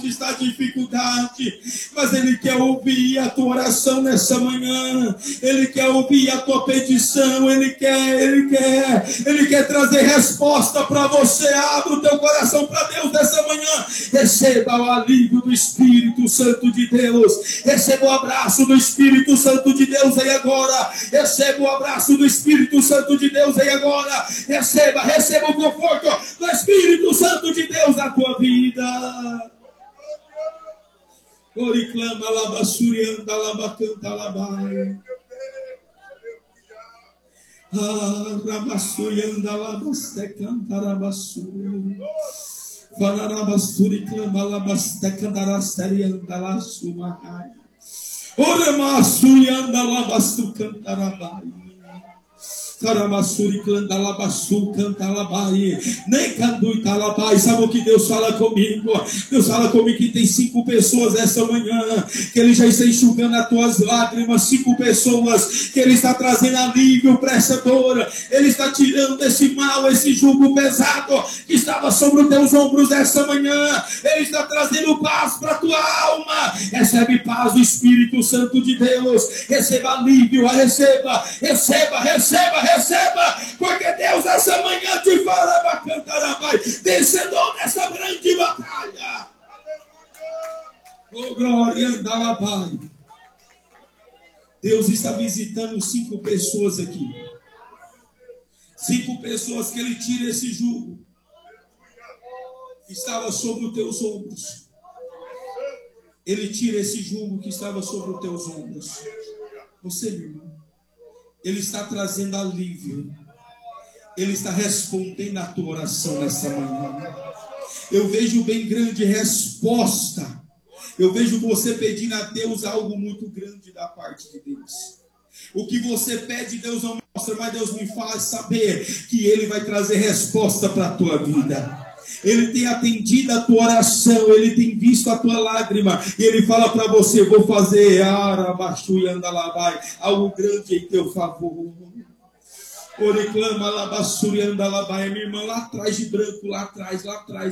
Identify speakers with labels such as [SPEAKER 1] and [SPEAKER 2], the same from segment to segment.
[SPEAKER 1] está dificuldade, mas Ele quer ouvir a tua oração nessa manhã, Ele quer ouvir a tua petição, Ele quer trazer resposta para você. Abra o teu coração para Deus nessa manhã, receba o alívio do Espírito Santo de Deus, receba o abraço do Espírito Santo de Deus aí agora, receba o abraço do Espírito Santo de Deus aí agora, receba o conforto do Espírito Santo de Deus na tua vida. Oriclama labassurianda labacanta labai. Rabassurianda labastecanta rabassuri. Valarabassuri clama labastecanta rasterianda lassumahai. Oramassurianda labastucanta rabai. Caramassuri canta labassu, canta labai, nem candui talabai. Sabe o que Deus fala comigo? Deus fala comigo que tem 5 pessoas essa manhã, que Ele já está enxugando as tuas lágrimas. 5 pessoas que Ele está trazendo alívio para essa dor. Ele está tirando desse mal, esse jugo pesado que estava sobre os teus ombros essa manhã. Ele está trazendo paz para a tua alma. Recebe paz do Espírito Santo de Deus. Receba alívio, receba, porque Deus essa manhã te fala para cantar, vencedor nessa grande batalha. Oh, glória, anda, Pai. Deus está visitando 5 pessoas aqui. 5 pessoas que Ele tira esse jugo que estava sobre os teus ombros. Ele tira esse jugo que estava sobre os teus ombros. Você, meu irmão, Ele está trazendo alívio. Ele está respondendo a tua oração nessa manhã. Eu vejo bem grande resposta. Eu vejo você pedindo a Deus algo muito grande da parte de Deus. O que você pede, Deus não mostra, mas Deus me faz saber que Ele vai trazer resposta para a tua vida. Ele tem atendido a tua oração, Ele tem visto a tua lágrima, e Ele fala para você: vou fazer algo grande em teu favor. Oriclama labassuri andalabai. Minha irmã lá atrás de branco, lá atrás.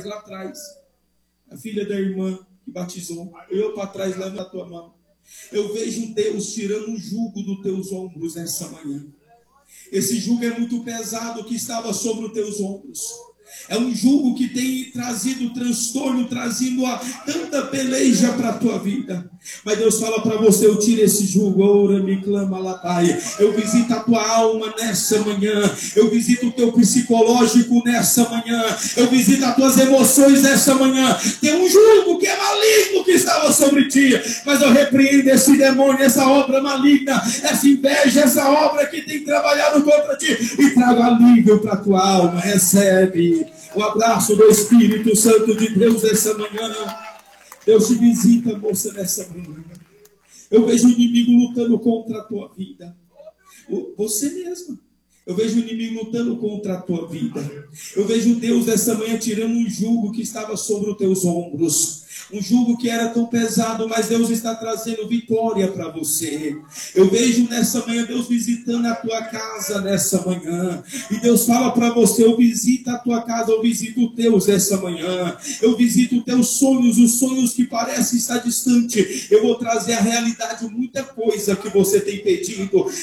[SPEAKER 1] A filha da irmã que batizou. Eu para trás, leva a tua mão. Eu vejo Deus tirando um jugo dos teus ombros essa manhã. Esse jugo é muito pesado que estava sobre os teus ombros. É um jugo que tem trazido transtorno, trazindo tanta peleja para a tua vida. Mas Deus fala para você: eu tiro esse jugo. Ora, me clama lá, Pai. Eu visito a tua alma nessa manhã. Eu visito o teu psicológico nessa manhã. Eu visito as tuas emoções nessa manhã. Tem um jugo que é maligno que estava sobre ti. Mas eu repreendo esse demônio, essa obra maligna, essa inveja, essa obra que tem trabalhado contra ti. E trago alívio para a tua alma. Recebe o abraço do Espírito Santo de Deus essa manhã. Deus te visita, moça, nessa manhã. Eu vejo o inimigo lutando contra a tua vida. Você mesma. Eu vejo o inimigo lutando contra a tua vida. Eu vejo Deus essa manhã tirando um jugo que estava sobre os teus ombros. Um jugo que era tão pesado, mas Deus está trazendo vitória para você. Eu vejo nessa manhã Deus visitando a tua casa nessa manhã. E Deus fala para você: eu visito a tua casa, eu visito os teus essa manhã. Eu visito os teus sonhos, os sonhos que parecem estar distantes. Eu vou trazer a realidade, muita coisa que você tem pedido.